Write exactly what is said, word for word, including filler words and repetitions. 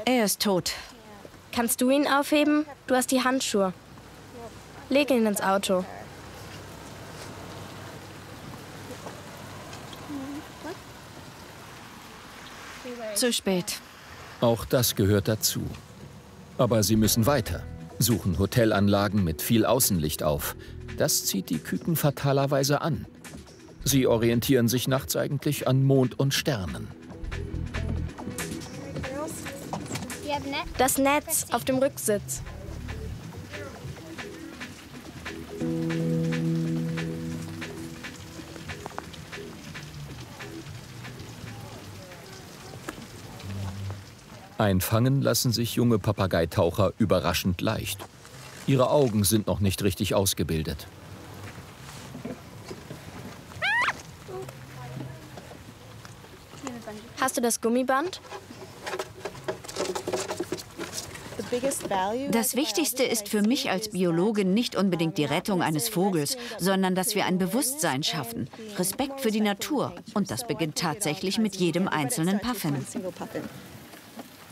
Er ist tot. Kannst du ihn aufheben? Du hast die Handschuhe. Leg ihn ins Auto. Zu spät. Auch das gehört dazu. Aber sie müssen weiter, suchen Hotelanlagen mit viel Außenlicht auf. Das zieht die Küken fatalerweise an. Sie orientieren sich nachts eigentlich an Mond und Sternen. Das Netz auf dem Rücksitz. Einfangen lassen sich junge Papageitaucher überraschend leicht. Ihre Augen sind noch nicht richtig ausgebildet. Hast du das Gummiband? Das Wichtigste ist für mich als Biologin nicht unbedingt die Rettung eines Vogels, sondern dass wir ein Bewusstsein schaffen. Respekt für die Natur. Und das beginnt tatsächlich mit jedem einzelnen Puffin.